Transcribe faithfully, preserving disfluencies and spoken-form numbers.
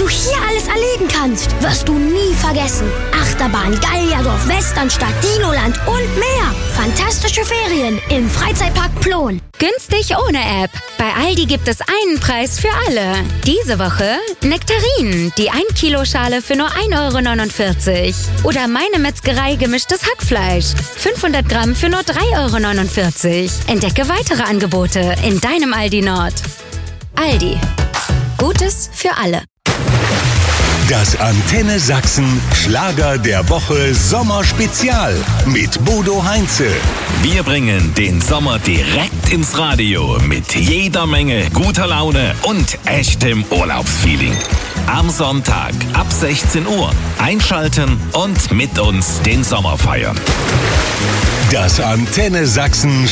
du hier alles erleben kannst, wirst du nie vergessen. Achterbahn, Gallierdorf, Westernstadt, Dinoland und mehr. Fantastische Ferien im Freizeitpark Plon. Günstig ohne App. Bei Aldi gibt es einen Preis für alle. Diese Woche Nektarinen, die ein Kilo Schale für nur ein Euro neunundvierzig. Oder Meine Metzgerei gemischtes Hackfleisch. fünfhundert Gramm für nur drei Euro neunundvierzig. Entdecke weitere Angebote in deinem Aldi Nord. Aldi. Gutes für alle. Das Antenne Sachsen Schlager der Woche Sommerspezial mit Bodo Heinze. Wir bringen den Sommer direkt ins Radio mit jeder Menge guter Laune und echtem Urlaubsfeeling. Am Sonntag ab sechzehn Uhr einschalten und mit uns den Sommer feiern. Das Antenne Sachsen